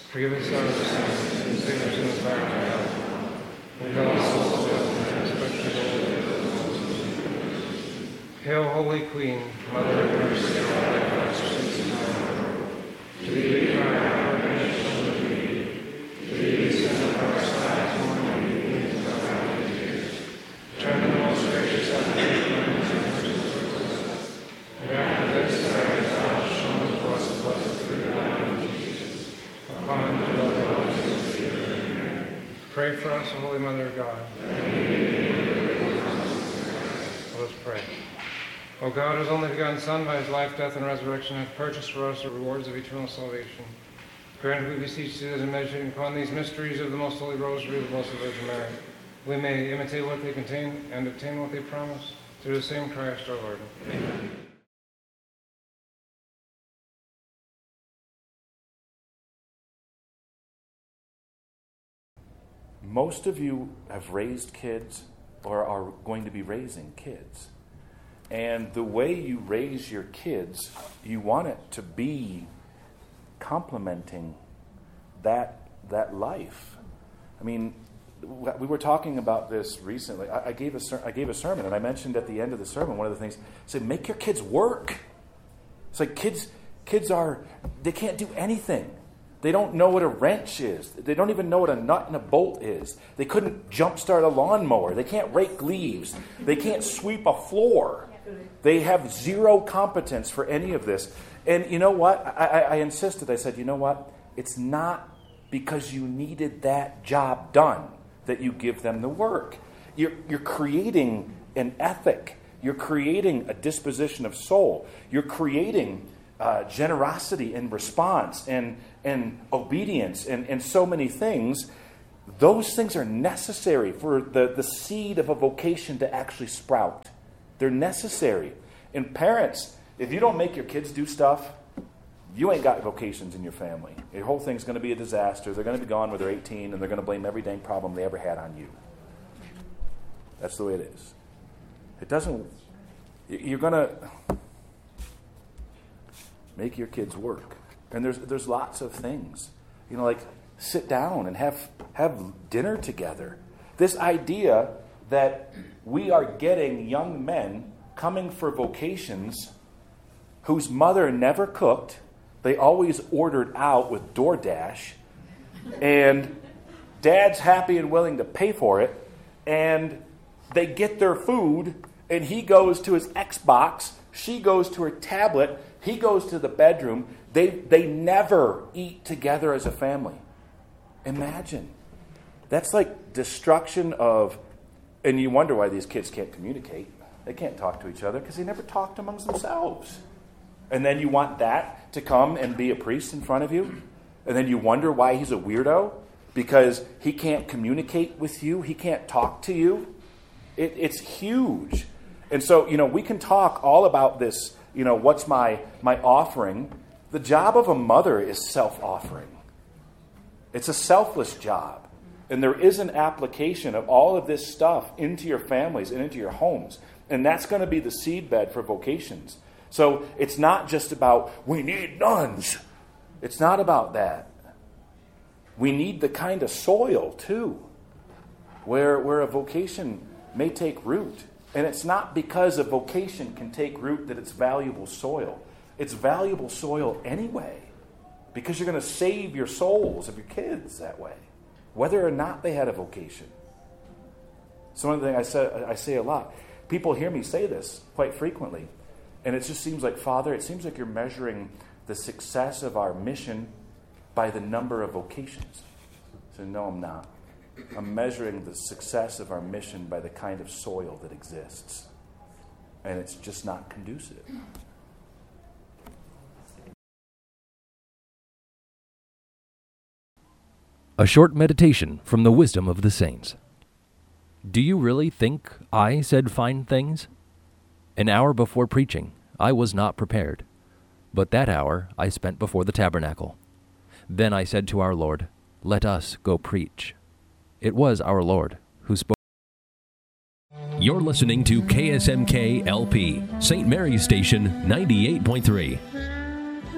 Forgive us our sins, and save us from the fire of hell. Lead all souls to heaven, especially those. Hail, Holy Queen, Mother of Mercy, and all thy blessings and power. To thee we cry, our redemption of thee. To thee we send up our sighs, mourning, weeping, and profound tears. Turn the most gracious of the cleanse and merciful towards us. And after this, that thou hast shown to us the blessed fruit of thy womb, Jesus. Upon whom dwell the blessings of the Amen. Pray for us, Holy Mother of God. Let us pray. O God, whose only begotten Son, by his life, death, and resurrection, hath purchased for us the rewards of eternal salvation, grant, we beseech thee, that in meditating upon these mysteries of the most holy rosary of the Blessed Virgin Mary, we may imitate what they contain and obtain what they promise, through the same Christ our Lord. Amen. Most of you have raised kids or are going to be raising kids. And the way you raise your kids, you want it to be complementing that life. I mean, we were talking about this recently. I gave a sermon, and I mentioned at the end of the sermon, one of the things, I said, make your kids work. It's like kids they can't do anything. They don't know what a wrench is. They don't even know what a nut and a bolt is. They couldn't jumpstart a lawnmower. They can't rake leaves. They can't sweep a floor. They have zero competence for any of this. And you know what? I insisted. I said, you know what? It's not because you needed that job done that you give them the work. You're creating an ethic. You're creating a disposition of soul. You're creating generosity and response and obedience and so many things. Those things are necessary for the seed of a vocation to actually sprout. They're necessary. And parents, if you don't make your kids do stuff, you ain't got vocations in your family. Your whole thing's going to be a disaster. They're going to be gone when they're 18, and they're going to blame every dang problem they ever had on you. That's the way it is. It doesn't... You're going to make your kids work. And there's lots of things. You know, like sit down and have dinner together. This idea that we are getting young men coming for vocations whose mother never cooked. They always ordered out with DoorDash. And dad's happy and willing to pay for it. And they get their food, and he goes to his Xbox. She goes to her tablet. He goes to the bedroom. They never eat together as a family. Imagine. That's like destruction of... And you wonder why these kids can't communicate. They can't talk to each other because they never talked amongst themselves. And then you want that to come and be a priest in front of you? And then you wonder why he's a weirdo? Because he can't communicate with you? He can't talk to you? It's huge. And so, we can talk all about this, what's my offering. The job of a mother is self-offering. It's a selfless job. And there is an application of all of this stuff into your families and into your homes. And that's going to be the seedbed for vocations. So it's not just about, we need nuns. It's not about that. We need the kind of soil, too, where a vocation may take root. And it's not because a vocation can take root that it's valuable soil. It's valuable soil anyway, because you're going to save your souls of your kids that way, whether or not they had a vocation. So one of the things I say a lot, people hear me say this quite frequently, and it just seems like, Father, it seems like you're measuring the success of our mission by the number of vocations. So no, I'm not. I'm measuring the success of our mission by the kind of soil that exists. And it's just not conducive. A short meditation from the wisdom of the saints. Do you really think I said fine things? An hour before preaching, I was not prepared, but that hour I spent before the tabernacle. Then I said to our Lord, "Let us go preach." It was our Lord who spoke. You're listening to KSMK LP, St. Mary's Station 98.3.